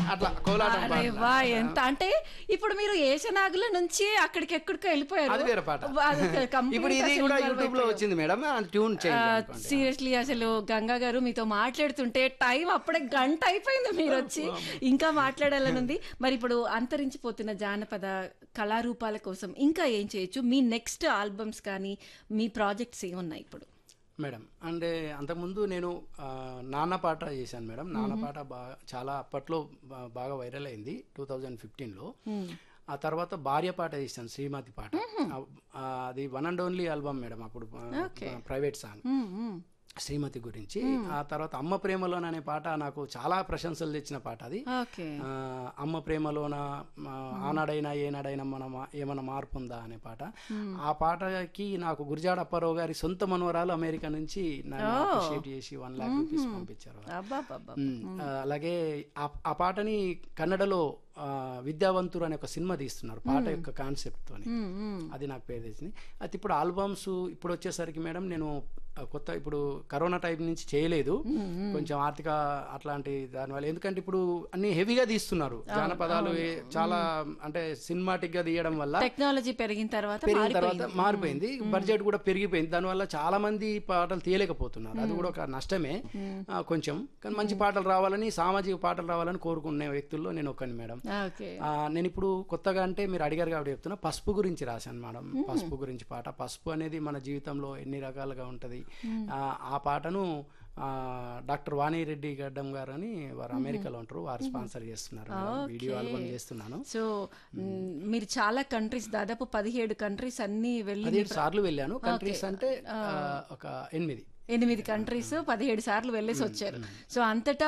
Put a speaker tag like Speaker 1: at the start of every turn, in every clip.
Speaker 1: అట్లా కోలాటం
Speaker 2: అరే వా, ఎంత అంటే ఇప్పుడు మీరు ఏషనాగుల నుంచి అక్కడికి ఎక్కడికో వెళ్ళిపోయారు.
Speaker 1: అది వేరే పాట. ఇప్పుడు ఇది కూడా యూట్యూబ్ లో వచ్చింది మేడం, ట్యూన్ చేయండి.
Speaker 2: సీరియస్లీ అసలు గంగా గారు మీతో మాట్లాడుతుంటే టైం అప్పుడే గంట అయిపోయింది, మీరు వచ్చి ఇంకా మాట్లాడాలని ఉంది. మరి ఇప్పుడు అంతరించిపోతున్న జానపద కళారూపాల కోసం ఇంకా ఏం చేయొచ్చు? మీ నెక్స్ట్ ఆల్బమ్స్ కానీ మీ ప్రాజెక్ట్స్ ఏమున్నాయి ఇప్పుడు?
Speaker 1: మేడం అంటే అంతకుముందు నేను నాన్న పాట చేశాను మేడం. నాన్న పాట బాగా చాలా అప్పట్లో బాగా వైరల్ అయింది 2015లో. ఆ తర్వాత భార్య పాట చేశాను, శ్రీమతి పాట. అది one and only album madam, అప్పుడు ప్రైవేట్ సాంగ్ శ్రీమతి గురించి. ఆ తర్వాత అమ్మ ప్రేమలోన అనే పాట నాకు చాలా ప్రశంసలు తెచ్చిన పాట. అది అమ్మ ప్రేమలోన ఆనాడైనా ఏనాడైనా ఏమైనా మార్పు ఉందా అనే పాట. ఆ పాటకి నాకు గురిజాడ అప్పారావు గారి సొంత మనవరాలు అమెరికా నుంచి నన్ను అప్రిషియేట్ చేసి 1 lakh రూపీస్ పంపించారు. అలాగే ఆ పాటని కన్నడలో విద్యావంతుడు అనే ఒక సినిమా తీస్తున్నారు పాట యొక్క కాన్సెప్ట్ తోని. అది నాకు పేరు తెచ్చింది. అయితే ఇప్పుడు ఆల్బమ్స్ ఇప్పుడు వచ్చేసరికి మేడం నేను కొత్త, ఇప్పుడు కరోనా టైం నుంచి చేయలేదు, కొంచెం ఆర్థిక అట్లాంటి దానివల్ల. ఎందుకంటే ఇప్పుడు అన్ని హెవీగా తీస్తున్నారు జానపదాలు, చాలా అంటే సినిమాటిక్ గా తీయడం వల్ల
Speaker 2: టెక్నాలజీ పెరిగిన తర్వాత
Speaker 1: మారిపోయింది, బడ్జెట్ కూడా పెరిగిపోయింది. దానివల్ల చాలా మంది పాటలు తీయలేకపోతున్నారు. అది కూడా ఒక నష్టమే కొంచెం. కానీ మంచి పాటలు రావాలని, సామాజిక పాటలు రావాలని కోరుకునే వ్యక్తుల్లో నేను ఒకని మేడం. నేను ఇప్పుడు కొత్తగా, అంటే మీరు అడిగారు కాబట్టి చెప్తున్నా, పసుపు గురించి రాశాను మేడం. పసుపు గురించి పాట. పసుపు అనేది మన జీవితంలో ఎన్ని రకాలుగా ఉంటది. ఆ పాటను డాక్టర్ వాణిరెడ్డి గడ్డం గారు అని, వారు అమెరికాలో ఉంటారు, వారు స్పాన్సర్ చేస్తున్నారు. వీడియో ఆల్బమ్ చేస్తున్నాను.
Speaker 2: సో మీరు చాలా కంట్రీస్, దాదాపు 17 కంట్రీస్ అన్ని వెళ్ళి
Speaker 1: 17 సార్లు వెళ్ళాను. కంట్రీస్ అంటే ఒక 8
Speaker 2: కంట్రీస్ 17 సార్లు వెళ్ళేసి వచ్చారు. సో అంతటా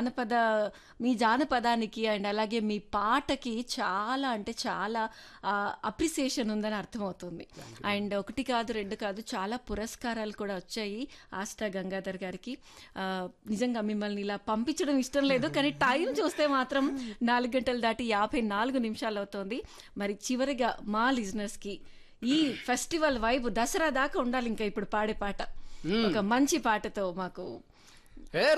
Speaker 2: మీ జానపదానికి అండ్ అలాగే మీ పాటకి చాలా అంటే చాలా అప్రిసియేషన్ ఉందని అర్థమవుతుంది. అండ్ 1 కాదు 2 కాదు, చాలా పురస్కారాలు కూడా వచ్చాయి ఆస్టా గంగాధర్ గారికి. నిజంగా మిమ్మల్ని ఇలా పంపించడం ఇష్టం లేదు, కానీ టైం చూస్తే మాత్రం 4 గంటలు దాటి 54 నిమిషాలు అవుతోంది. మరి చివరిగా మా లిజనర్స్కి ఈ ఫెస్టివల్ వైబ్ దసరా దాకా ఉండాలి ఇంకా ఇప్పుడు పాడే పాట, ఒక మంచి పాటతో మాకు